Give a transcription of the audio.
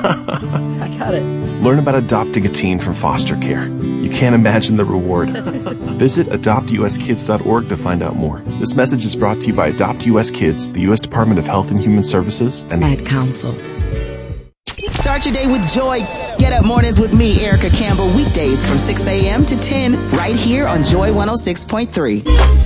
I got it. Learn about adopting a teen from foster care. You can't imagine the reward. Visit adoptuskids.org to find out more. This message is brought to you by Adopt US Kids, the U.S. Department of Health and Human Services, and Ad Council. Start your day with joy. Get up mornings with me, Erica Campbell, weekdays from 6 a.m. to 10, right here on Joy 106.3.